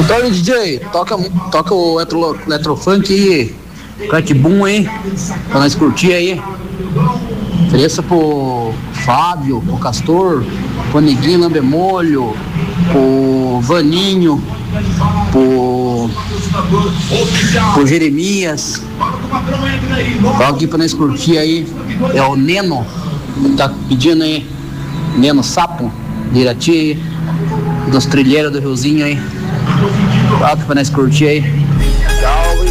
Antônio DJ, toca o Electrofunk aí, Crack Boom aí, pra nós curtir aí. Ofereça pro Fábio, pro Castor, pro Neguinho Lambemolho, pro Vaninho, pro Jeremias. Toca aqui pra nós curtir aí. É o Neno que tá pedindo aí. Neno Sapo, de Irati aí, dos trilheiros do Riozinho aí. Toca pra nós curtir aí.